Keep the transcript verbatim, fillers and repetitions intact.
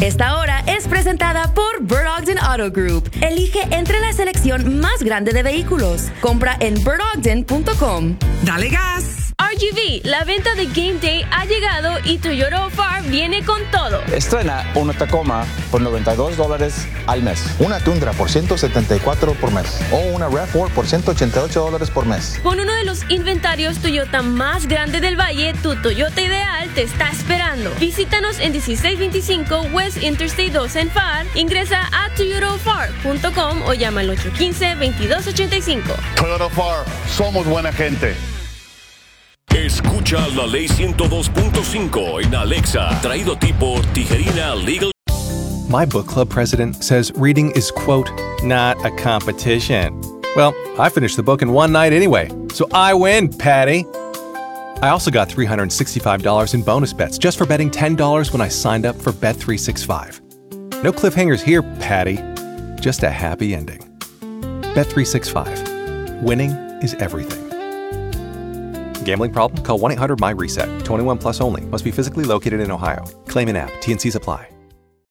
Esta hora es presentada por Bird Ogden Auto Group. Elige entre la selección más grande de vehículos. Compra en bird ogden punto com. ¡Dale gas! R G V, la venta de Game Day ha llegado y Toyota F A R viene con todo. Estrena una Tacoma por noventa y dos dólares al mes. Una Tundra por ciento setenta y cuatro por mes. O una RAV cuatro por ciento ochenta y ocho dólares por mes. Con uno de los inventarios Toyota más grande del Valle, tu Toyota ideal te está esperando. Visítanos en dieciséis veinticinco West Interstate dos en F A R. Ingresa a toyota f a r punto com o llama al ocho uno cinco, veintidós ochenta y cinco. Toyota F A R, somos buena gente. Escucha la ley ciento dos punto cinco en Alexa, traído a ti por Tijerina Legal. My book club president says reading is, quote, not a competition. Well, I finished the book in one night anyway, so I win, Patty. I also got three hundred sixty-five dollars in bonus bets just for betting ten dollars when I signed up for Bet three sixty-five. No cliffhangers here, Patty. Just a happy ending. Bet three sixty-five. Winning is everything. Gambling problem? Call one eight hundred M Y RESET. twenty-one plus only. Must be physically located in Ohio. Claim in app. T and C's apply.